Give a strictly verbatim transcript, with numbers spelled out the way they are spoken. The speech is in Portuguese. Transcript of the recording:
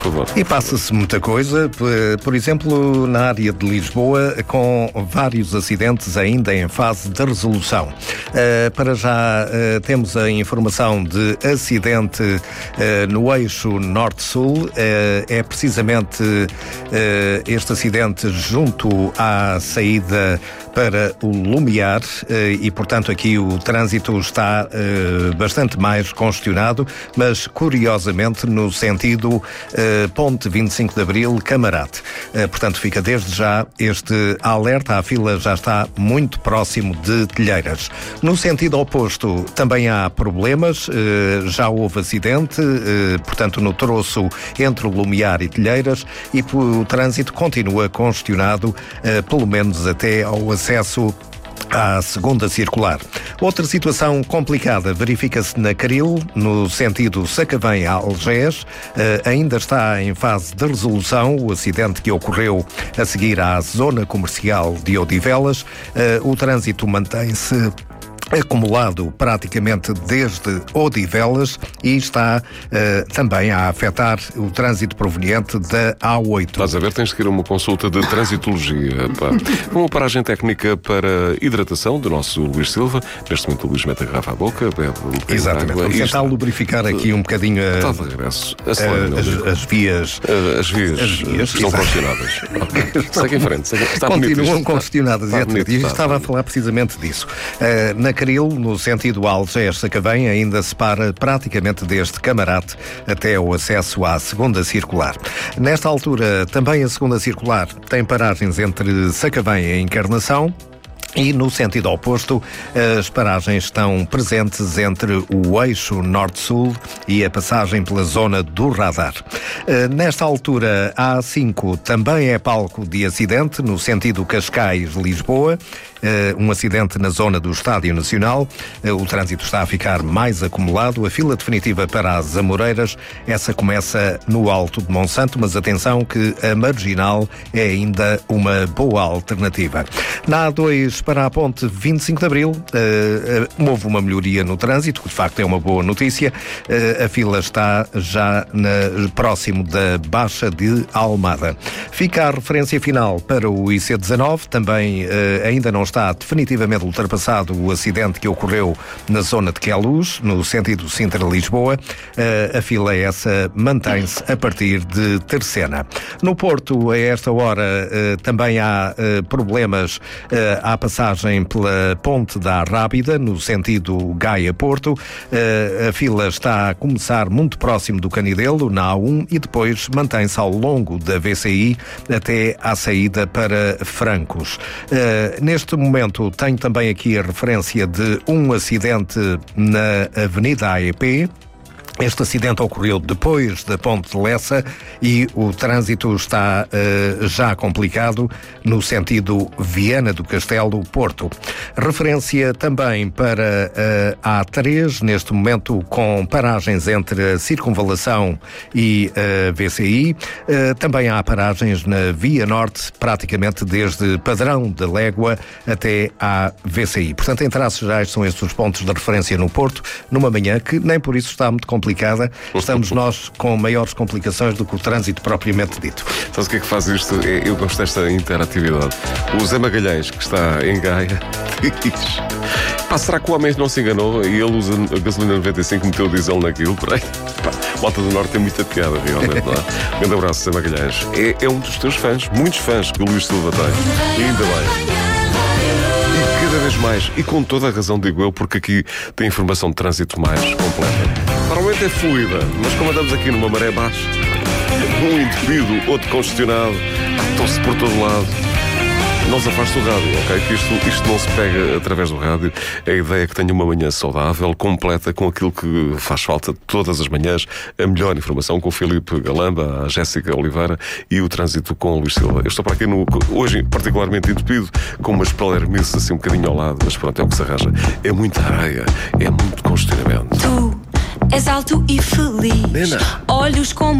Por favor. E passa-se muita coisa, por exemplo, na área de Lisboa, com vários acidentes ainda em fase de resolução. Uh, para já uh, temos a informação de acidente uh, no eixo norte-sul. Uh, é precisamente uh, este acidente junto à saída para o Lumiar e, portanto, aqui o trânsito está uh, bastante mais congestionado, mas, curiosamente, no sentido uh, Ponte vinte e cinco de Abril, Camarate. Uh, portanto, fica desde já este alerta. A fila já está muito próximo de Telheiras. No sentido oposto, também há problemas. Uh, já houve acidente, uh, portanto, no troço entre o Lumiar e Telheiras, e o trânsito continua congestionado, uh, pelo menos até ao acesso à segunda circular. Outra situação complicada verifica-se na Caril, no sentido Sacavém a Algés. Uh, ainda está em fase de resolução o acidente que ocorreu a seguir à zona comercial de Odivelas. Uh, o trânsito mantém-se acumulado praticamente desde Odivelas e está uh, também a afetar o trânsito proveniente da A oito. Estás a ver, tens que ir a uma consulta de transitologia. Pá. Uma paragem técnica para hidratação do nosso Luís Silva. Neste momento o Luís mete a garrafa à boca, bebe um bocadinho Exatamente. de água. Vamos tentar lubrificar aqui um bocadinho a, está de regresso. A, a, as, as vias. As vias, as vias estão congestionadas. Okay. Segue em frente. Segue, está Continuam congestionadas. Está, está bonito, e está, estava está. a falar precisamente disso. Uh, na Caril, no sentido Algés-Sacavém, ainda se para praticamente desde Camarate até o acesso à segunda circular. Nesta altura, também a segunda circular tem paragens entre Sacavém e Encarnação. E no sentido oposto, as paragens estão presentes entre o eixo norte-sul e a passagem pela zona do radar. Nesta altura, a A cinco também é palco de acidente, no sentido Cascais-Lisboa. Um acidente na zona do Estádio Nacional. O trânsito está a ficar mais acumulado. A fila definitiva para as Amoreiras, essa começa no Alto de Monsanto, mas atenção que a Marginal é ainda uma boa alternativa. Na A dois, para a Ponte vinte e cinco de Abril, uh, houve uma melhoria no trânsito, que de facto é uma boa notícia. Uh, a fila está já na, próximo da Baixa de Almada. Fica a referência final para o I C dezanove, também uh, ainda não está definitivamente ultrapassado o acidente que ocorreu na zona de Queluz, no sentido Sintra-Lisboa. Uh, a fila essa mantém-se a partir de Terceira. No Porto, a esta hora, uh, também há uh, problemas uh, à passagem pela Ponte da Arrábida, no sentido Gaia-Porto. Uh, a fila está a começar muito próximo do Canidelo, na A um, e depois mantém-se ao longo da V C I até à saída para Francos. Uh, neste momento, tenho também aqui a referência de um acidente na Avenida A E P. Este acidente ocorreu depois da Ponte de Lessa e o trânsito está uh, já complicado no sentido Viana do Castelo-Porto. Referência também para uh, a A três, neste momento com paragens entre a Circunvalação e a V C I. Uh, também há paragens na Via Norte, praticamente desde Padrão da Légua até à V C I. Portanto, em traços gerais, são estes os pontos de referência no Porto, numa manhã que nem por isso está muito complicada. Estamos nós com maiores complicações do que o trânsito propriamente dito. Sabes o que é que faz isto? Eu gosto desta interatividade. O Zé Magalhães, que está em Gaia, diz: pá, será que o homem não se enganou e ele usa a gasolina noventa e cinco, meteu o diesel naquilo? Peraí. Pá, Malta do Norte tem muita piada, realmente. Não é? Um grande abraço, Zé Magalhães. É, é um dos teus fãs, muitos fãs que o Luís Silva tem. E ainda bem. Cada vez mais, e com toda a razão, digo eu, porque aqui tem informação de trânsito mais completa. Normalmente é fluida, mas como andamos aqui numa maré baixa, um indivíduo, outro congestionado, estão-se por todo lado. Não se afaste do rádio, ok? Que isto, isto não se pega através do rádio. A ideia é que tenha uma manhã saudável, completa, com aquilo que faz falta todas as manhãs. A melhor informação com o Filipe Galamba, a Jéssica Oliveira e o trânsito com o Luís Silva. Eu estou para aqui no, hoje particularmente entupido, com umas palermices assim um bocadinho ao lado, mas pronto, é o que se arranja. É muita areia, é muito congestionamento. Tu és alto e feliz, Nena. olhos como